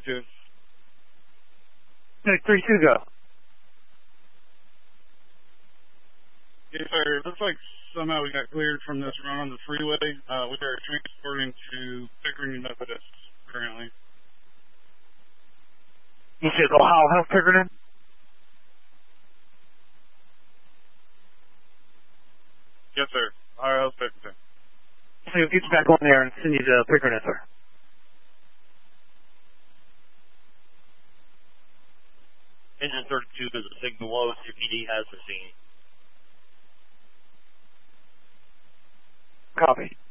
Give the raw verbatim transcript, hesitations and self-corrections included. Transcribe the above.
two. three two, go. Yes, sir. It looks like somehow we got cleared from this run on the freeway. Uh, we are transporting to Pickering Methodist currently. You said Ohio Health Pickering? Yes, sir. Ohio Health Pickering. So we'll get you back on there and send you to Pickering, sir. Engine thirty-two is a signal low. C P D has the scene. Copy.